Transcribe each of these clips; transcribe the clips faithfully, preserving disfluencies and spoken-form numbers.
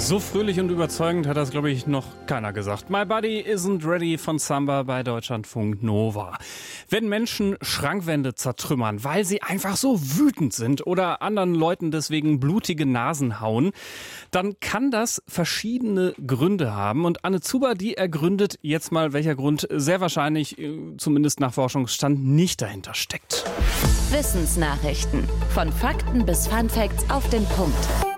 So fröhlich und überzeugend hat das, glaube ich, noch keiner gesagt. My Body Isn't Ready von Samba bei Deutschlandfunk Nova. Wenn Menschen Schrankwände zertrümmern, weil sie einfach so wütend sind oder anderen Leuten deswegen blutige Nasen hauen, dann kann das verschiedene Gründe haben. Und Anne Zuber, die ergründet jetzt mal, welcher Grund sehr wahrscheinlich, zumindest nach Forschungsstand, nicht dahinter steckt. Wissensnachrichten. Von Fakten bis Funfacts auf den Punkt.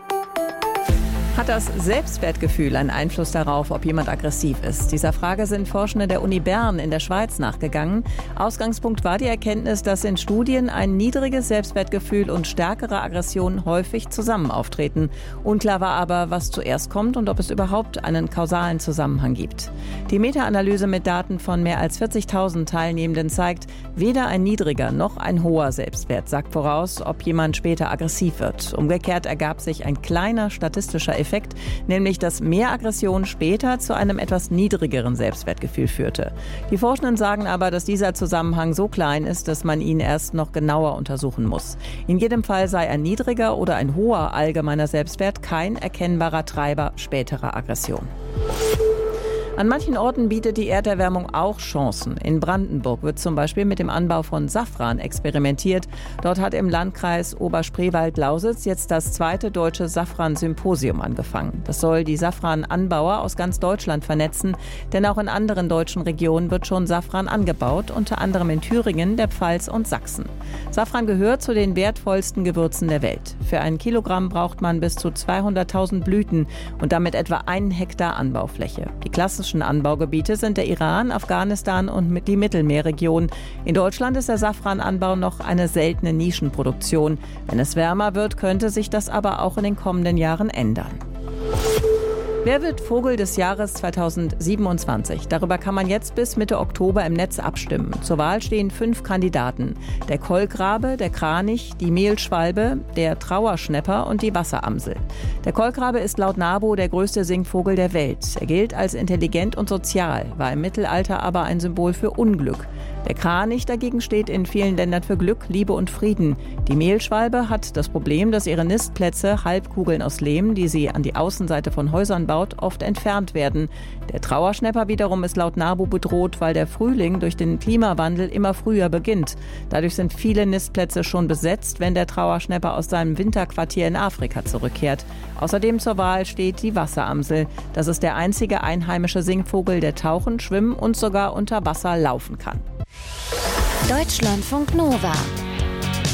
Hat das Selbstwertgefühl einen Einfluss darauf, ob jemand aggressiv ist? Dieser Frage sind Forschende der Uni Bern in der Schweiz nachgegangen. Ausgangspunkt war die Erkenntnis, dass in Studien ein niedriges Selbstwertgefühl und stärkere Aggression häufig zusammen auftreten. Unklar war aber, was zuerst kommt und ob es überhaupt einen kausalen Zusammenhang gibt. Die Meta-Analyse mit Daten von mehr als vierzigtausend Teilnehmenden zeigt, weder ein niedriger noch ein hoher Selbstwert sagt voraus, ob jemand später aggressiv wird. Umgekehrt ergab sich ein kleiner statistischer Effekt. Effekt, nämlich dass mehr Aggression später zu einem etwas niedrigeren Selbstwertgefühl führte. Die Forschenden sagen aber, dass dieser Zusammenhang so klein ist, dass man ihn erst noch genauer untersuchen muss. In jedem Fall sei ein niedriger oder ein hoher allgemeiner Selbstwert kein erkennbarer Treiber späterer Aggression. An manchen Orten bietet die Erderwärmung auch Chancen. In Brandenburg wird zum Beispiel mit dem Anbau von Safran experimentiert. Dort hat im Landkreis Oberspreewald-Lausitz jetzt das zweite deutsche Safran-Symposium angefangen. Das soll die Safran-Anbauer aus ganz Deutschland vernetzen, denn auch in anderen deutschen Regionen wird schon Safran angebaut, unter anderem in Thüringen, der Pfalz und Sachsen. Safran gehört zu den wertvollsten Gewürzen der Welt. Für ein Kilogramm braucht man bis zu zweihunderttausend Blüten und damit etwa einen Hektar Anbaufläche. Die klassischen Anbaugebiete sind der Iran, Afghanistan und die Mittelmeerregion. In Deutschland ist der Safrananbau noch eine seltene Nischenproduktion. Wenn es wärmer wird, könnte sich das aber auch in den kommenden Jahren ändern. Wer wird Vogel des Jahres zweitausendsiebenundzwanzig? Darüber kann man jetzt bis Mitte Oktober im Netz abstimmen. Zur Wahl stehen fünf Kandidaten. Der Kolkrabe, der Kranich, die Mehlschwalbe, der Trauerschnäpper und die Wasseramsel. Der Kolkrabe ist laut NABU der größte Singvogel der Welt. Er gilt als intelligent und sozial, war im Mittelalter aber ein Symbol für Unglück. Der Kranich dagegen steht in vielen Ländern für Glück, Liebe und Frieden. Die Mehlschwalbe hat das Problem, dass ihre Nistplätze, Halbkugeln aus Lehm, die sie an die Außenseite von Häusern baut, oft entfernt werden. Der Trauerschnäpper wiederum ist laut NABU bedroht, weil der Frühling durch den Klimawandel immer früher beginnt. Dadurch sind viele Nistplätze schon besetzt, wenn der Trauerschnäpper aus seinem Winterquartier in Afrika zurückkehrt. Außerdem zur Wahl steht die Wasseramsel. Das ist der einzige einheimische Singvogel, der tauchen, schwimmen und sogar unter Wasser laufen kann. Deutschlandfunk Nova.